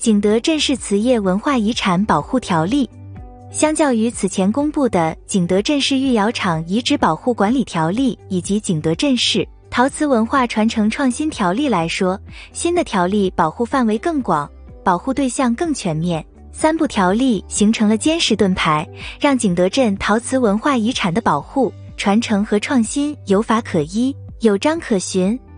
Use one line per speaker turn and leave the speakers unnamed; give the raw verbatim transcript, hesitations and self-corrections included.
景德镇市瓷业文化遗产保护条例。相较于此前公布的景德镇市御窑厂遗址保护管理条例以及景德镇市陶瓷文化传承创新条例来说，新的条例保护范围更广，保护对象更全面。三部条例形成了坚实盾牌，让景德镇陶瓷文化遗产的保护、传承和创新有法可依、有章可循。